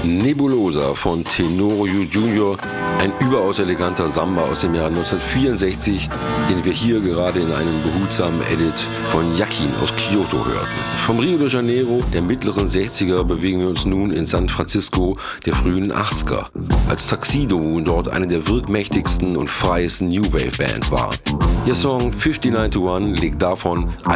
Nebulosa von Tenorio Jr., ein überaus eleganter Samba aus dem Jahr 1964, den wir hier gerade in einem behutsamen Edit von Yakin aus Kyoto hörten. Vom Rio de Janeiro der mittleren 60er bewegen wir uns nun in San Francisco der frühen 80er, als Tuxedo dort eine der wirkmächtigsten und freiesten New Wave Bands war. Ihr Song 59 to 1 legt davon